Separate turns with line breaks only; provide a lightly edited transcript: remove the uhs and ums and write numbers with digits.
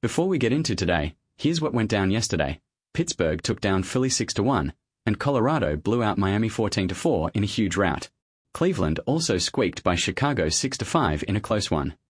Before we get into today, here's what went down yesterday. Pittsburgh took down Philly 6-1, and Colorado blew out Miami 14-4 in a huge rout. Cleveland also squeaked by Chicago 6-5 in a close one.